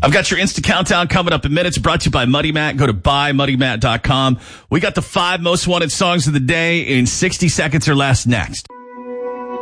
I've got your Insta Countdown coming up in minutes, brought to you by Muddy Matt. Go to buymuddymatt.com. We got the 5 most wanted songs of the day in 60 seconds or less next.